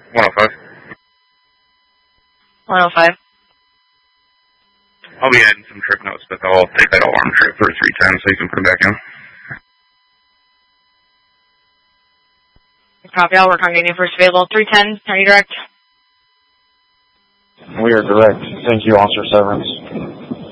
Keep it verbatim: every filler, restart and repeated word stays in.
one oh five. one oh five. I'll be adding some trip notes, but I'll take that alarm trip for three times so you can put it back in. Copy, I'll work on getting you first available. three ten, are you direct? We are direct. Thank you, Officer Severance.